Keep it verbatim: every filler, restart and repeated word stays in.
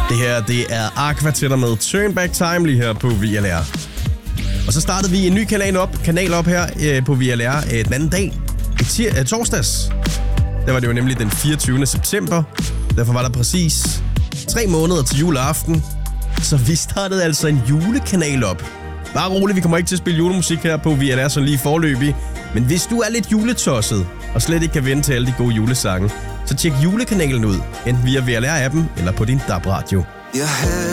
Det her, det er Aqua med Turn Back Time lige her på V L R. Og så startede vi en ny kanal op, kanal op her øh, på V L R øh, den anden dag. I tir- øh, torsdags. Der var det jo nemlig den fireogtyvende september. Derfor var der præcis tre måneder til juleaften. Så vi startede altså en julekanal op. Bare roligt, vi kommer ikke til at spille julemusik her på V L R sådan lige forløbig. Men hvis du er lidt juletosset og slet ikke kan vente til alle de gode julesange, så tjek julekanalen ud, enten via V L R-appen eller på din D A B-radio.